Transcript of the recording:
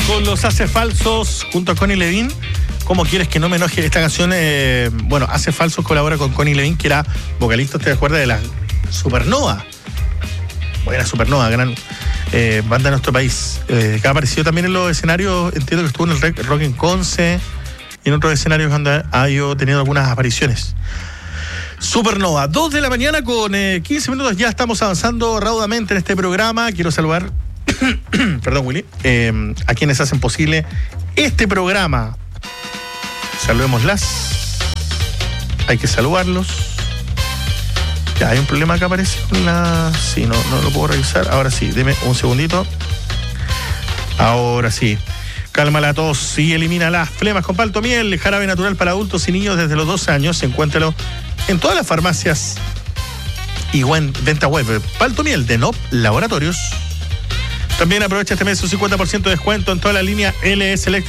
con los Hace Falsos junto a Connie Levine. ¿Cómo quieres que no me enoje? Esta canción, Hace Falsos colabora con Connie Levine, que era vocalista, ¿te acuerdas? De la Supernova. Buena Supernova, gran banda de nuestro país. Que ha aparecido también en los escenarios, entiendo que estuvo en el Rock en Conce y en otros escenarios donde ha ido teniendo algunas apariciones. Supernova, 2 de la mañana con 15 minutos, ya estamos avanzando raudamente en este programa. Quiero saludar, perdón Willy, a quienes hacen posible este programa. Saludémoslas. Hay que saludarlos. Ya, hay un problema que aparece con la... Sí, no lo puedo revisar. Ahora sí, deme un segundito. Ahora sí. Calma la tos y elimina las flemas con Paltomiel, jarabe natural para adultos y niños desde los 12 años. Encuéntralo en todas las farmacias y venta web. Paltomiel de NOP Laboratorios. También aprovecha este mes su 50% de descuento en toda la línea LS Electric